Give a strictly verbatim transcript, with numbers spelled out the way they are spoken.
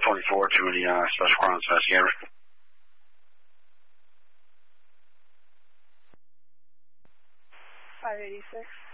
twenty-four to the uh, Special Crimes Investigator. five eighty-six.